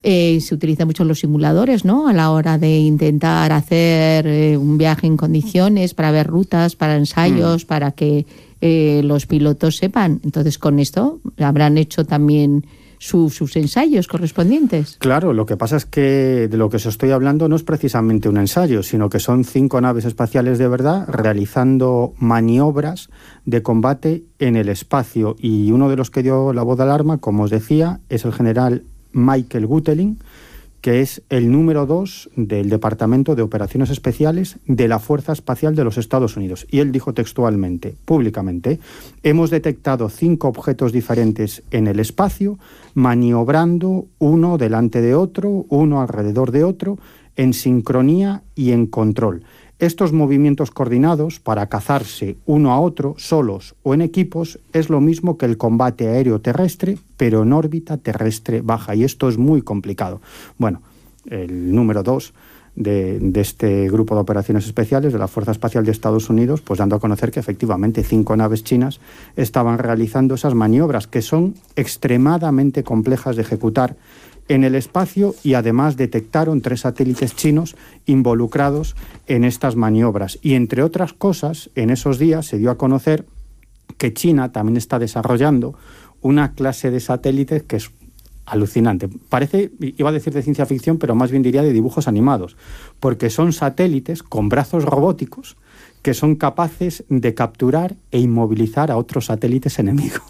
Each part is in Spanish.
Se utilizan mucho los simuladores, ¿no? A la hora de intentar hacer un viaje en condiciones, para ver rutas, para ensayos, para que los pilotos sepan. Entonces, con esto habrán hecho también sus ensayos correspondientes. Claro, lo que pasa es que de lo que os estoy hablando no es precisamente un ensayo, sino que son 5 naves espaciales de verdad realizando maniobras de combate en el espacio. Y uno de los que dio la voz de alarma, como os decía, es el general Michael Gutelin, que es el número 2 del Departamento de Operaciones Especiales de la Fuerza Espacial de los Estados Unidos. Y él dijo textualmente, públicamente: hemos detectado 5 objetos diferentes en el espacio, maniobrando uno delante de otro, uno alrededor de otro, en sincronía y en control. Estos movimientos coordinados para cazarse uno a otro, solos o en equipos, es lo mismo que el combate aéreo terrestre, pero en órbita terrestre baja, y esto es muy complicado. Bueno, el número 2 de este grupo de operaciones especiales de la Fuerza Espacial de Estados Unidos, pues dando a conocer que efectivamente 5 naves chinas estaban realizando esas maniobras que son extremadamente complejas de ejecutar en el espacio, y además detectaron 3 satélites chinos involucrados en estas maniobras. Y entre otras cosas, en esos días se dio a conocer que China también está desarrollando una clase de satélites que es alucinante. Parece, iba a decir de ciencia ficción, pero más bien diría de dibujos animados, porque son satélites con brazos robóticos que son capaces de capturar e inmovilizar a otros satélites enemigos.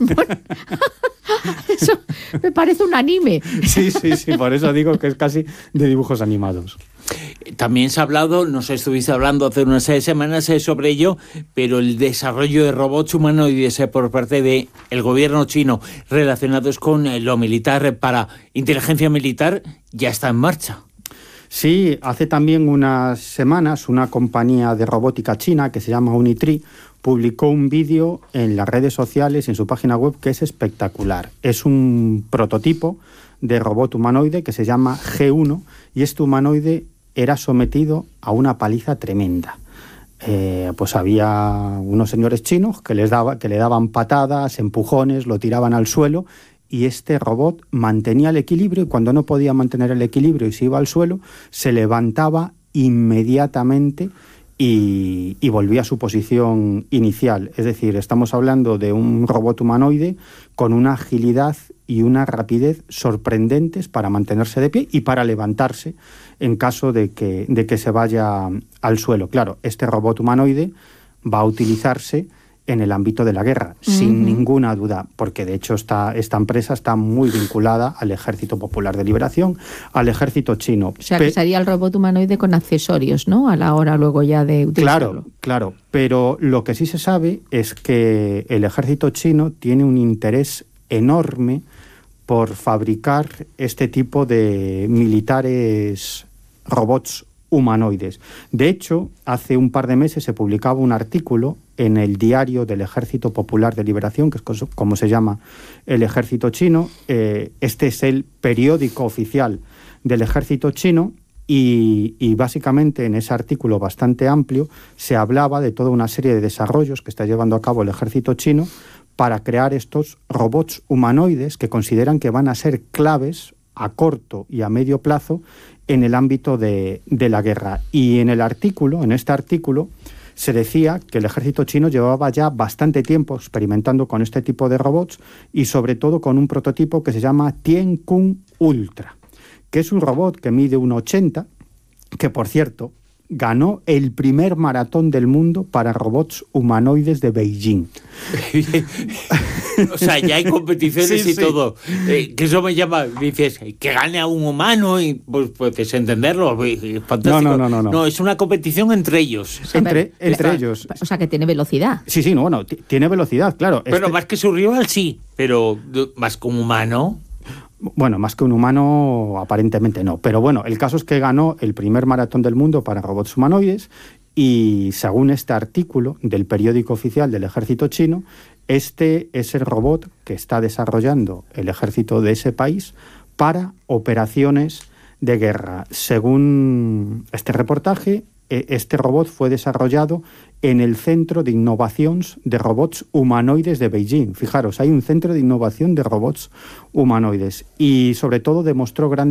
Eso me parece un anime. Sí, por eso digo que es casi de dibujos animados. También se ha hablado, nos estuviste hablando hace unas semanas sobre ello, pero el desarrollo de robots humanoides por parte del gobierno chino relacionados con lo militar, para inteligencia militar, ya está en marcha. Sí, hace también unas semanas una compañía de robótica china que se llama Unitree publicó un vídeo en las redes sociales y en su página web que es espectacular. Es un prototipo de robot humanoide que se llama G1, y este humanoide era sometido a una paliza tremenda. Pues había unos señores chinos que le daban patadas, empujones, lo tiraban al suelo, y este robot mantenía el equilibrio, y cuando no podía mantener el equilibrio y se iba al suelo, se levantaba inmediatamente y volvía a su posición inicial. Es decir, estamos hablando de un robot humanoide con una agilidad y una rapidez sorprendentes para mantenerse de pie y para levantarse en caso de que se vaya al suelo. Claro, este robot humanoide va a utilizarse en el ámbito de la guerra, sin ninguna duda, porque de hecho esta empresa está muy vinculada al Ejército Popular de Liberación, al ejército chino. O sea, que sería el robot humanoide con accesorios, ¿no?, a la hora luego ya de utilizarlo. Claro, pero lo que sí se sabe es que el ejército chino tiene un interés enorme por fabricar este tipo de militares robots humanoides. De hecho, hace un par de meses se publicaba un artículo en el diario del Ejército Popular de Liberación, que es como se llama el ejército chino. Este es el periódico oficial del ejército chino, y básicamente en ese artículo bastante amplio se hablaba de toda una serie de desarrollos que está llevando a cabo el ejército chino para crear estos robots humanoides que consideran que van a ser claves a corto y a medio plazo en el ámbito de la guerra. Y en este artículo, se decía que el ejército chino llevaba ya bastante tiempo experimentando con este tipo de robots, y sobre todo con un prototipo que se llama Tiankun Ultra, que es un robot que mide 1,80, que por cierto ganó el primer maratón del mundo para robots humanoides de Beijing. O sea, ya hay competiciones y todo. Que eso me llama, dices, que gane a un humano, y pues puedes entenderlo. Fantástico. No, es una competición entre ellos. Entre ellos. O sea, que tiene velocidad. Sí, tiene velocidad, claro. Pero más que su rival, sí. Pero más que un humano. Bueno, más que un humano, aparentemente no. Pero bueno, el caso es que ganó el primer maratón del mundo para robots humanoides, y según este artículo del periódico oficial del ejército chino, este es el robot que está desarrollando el ejército de ese país para operaciones de guerra. Según este reportaje, este robot fue desarrollado en el Centro de Innovación de Robots Humanoides de Beijing. Fijaros, hay un centro de innovación de robots humanoides, y sobre todo demostró grandes